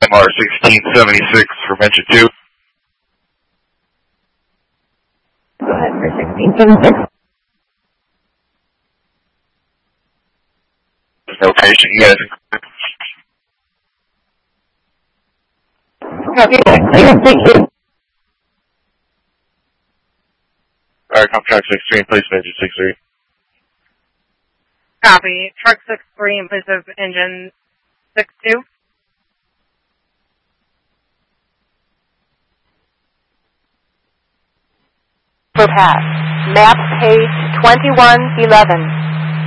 MR 1676 for Mention 2. Go ahead for 1676. No patient yet. Copy. Thank you. Alright, contract 63 in place of engine 63. Copy. Truck 63 in place of engine 62. For pass. Map page 2111.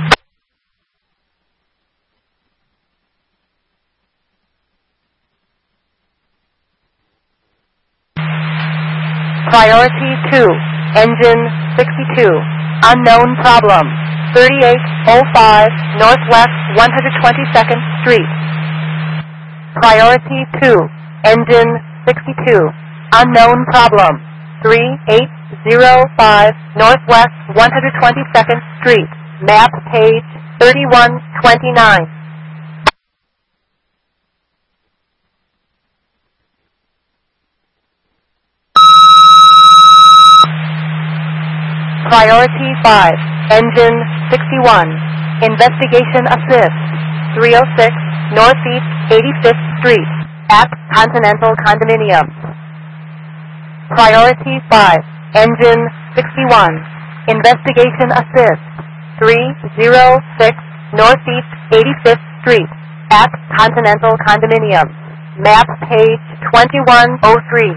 Priority 2, engine 62, unknown problem, 3805 Northwest 122nd Street. Priority 2, engine 62, unknown problem, 3805 Northwest 122nd Street, map page 3129. Priority 5, engine 61, investigation assist, 306 Northeast 85th Street, at Continental Condominium. Priority 5, engine 61, investigation assist, 306 Northeast 85th Street, at Continental Condominium. Map page 2103.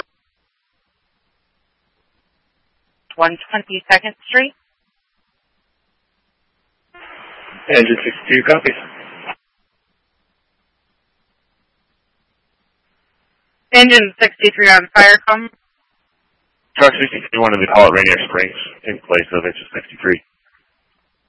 122nd Street. Engine 62 copies. Engine 63 on fire come. Truck 63 wanted to call it Rainier Springs in place of engine 63.